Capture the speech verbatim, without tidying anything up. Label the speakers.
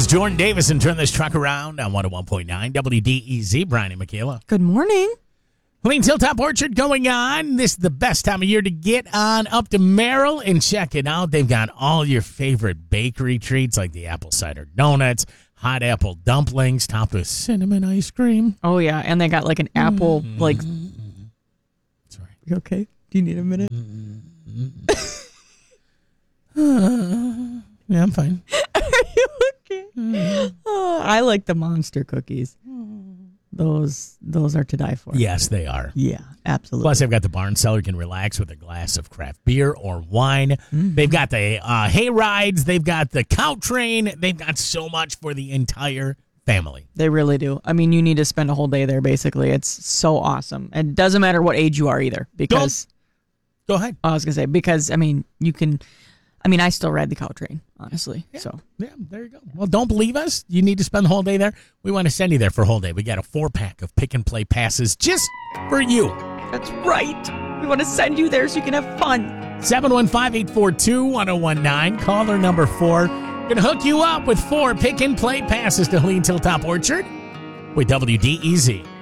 Speaker 1: is Jordan Davis, and turn this truck around on one oh one point nine W D E Z. Brian and Michaela.
Speaker 2: Good morning.
Speaker 1: Helene Hilltop Orchard going on. This is the best time of year to get on up to Merrill and check it out. They've got all your favorite bakery treats like the apple cider donuts, hot apple dumplings topped with cinnamon ice cream.
Speaker 2: Oh, yeah. And they got like an apple,
Speaker 1: Mm-hmm.
Speaker 2: like.
Speaker 1: Sorry.
Speaker 2: You okay? Do you need a minute?
Speaker 1: Uh, yeah, I'm fine.
Speaker 2: Are you okay? Mm. Oh, I like the monster cookies. Those those are to die for.
Speaker 1: Yes, they are.
Speaker 2: Yeah, absolutely.
Speaker 1: Plus, they've got the barn cellar. You can relax with a glass of craft beer or wine. Mm-hmm. They've got the uh, hay rides. They've got the cow train. They've got so much for the entire family.
Speaker 2: They really do. I mean, you need to spend a whole day there, basically. It's so awesome. And it doesn't matter what age you are either. Because
Speaker 1: Go, Go ahead.
Speaker 2: I was going to say, because, I mean, you can... I mean, I still ride the cow train, honestly.
Speaker 1: Yeah,
Speaker 2: so
Speaker 1: yeah, there you go. Well, don't believe us? You need to spend the whole day there? We want to send you there for a whole day. We got a four-pack of pick and play passes just for you.
Speaker 2: That's right. We want to send you there so you can have fun.
Speaker 1: seven one five, eight four two, one oh one nine. Caller number four. Going to hook you up with four pick and play passes to Helene Hilltop Orchard with W D E Z.